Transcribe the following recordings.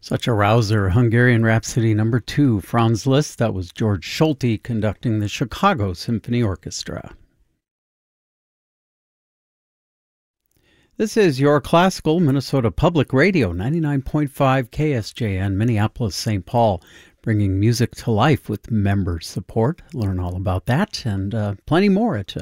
Such a rouser, Hungarian Rhapsody number 2, Franz Liszt. That was George Solti conducting the Chicago Symphony Orchestra. This is your classical Minnesota Public Radio, 99.5 KSJN, Minneapolis, St. Paul, bringing music to life with member support. Learn all about that and plenty more at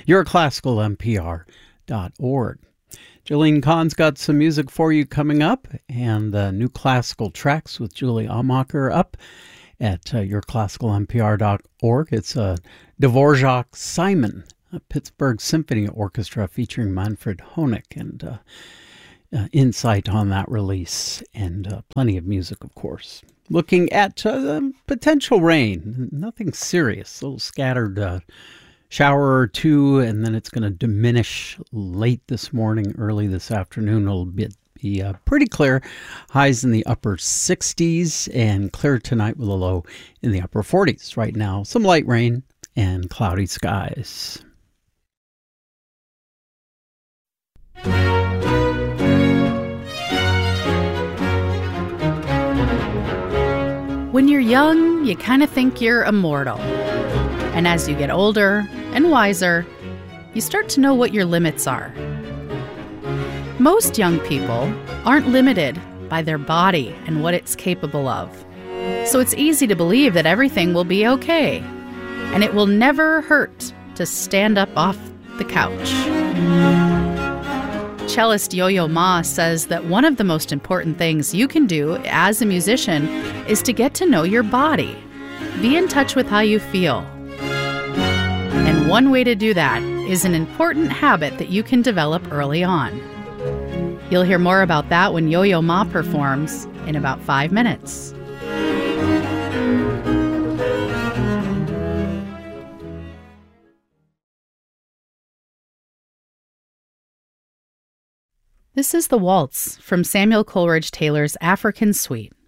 yourclassicalmpr.org. Jolene Kahn's got some music for you coming up, and new classical tracks with Julie Amacher up at yourclassicalmpr.org. It's Dvorak Simon, a Pittsburgh Symphony Orchestra featuring Manfred Honeck, and insight on that release, and plenty of music, of course. Looking at potential rain, nothing serious, a little scattered shower or two, and then it's going to diminish late this morning, early this afternoon. It'll be pretty clear, highs in the upper 60s, and clear tonight with a low in the upper 40s. Right now, some light rain and cloudy skies. When you're young, you kind of think you're immortal. And as you get older and wiser, you start to know what your limits are. Most young people aren't limited by their body and what it's capable of. So it's easy to believe that everything will be okay, and it will never hurt to stand up off the couch. Cellist Yo-Yo Ma says that one of the most important things you can do as a musician is to get to know your body. Be in touch with how you feel. And one way to do that is an important habit that you can develop early on. You'll hear more about that when Yo-Yo Ma performs in about 5 minutes. This is The Waltz from Samuel Coleridge Taylor's African Suite.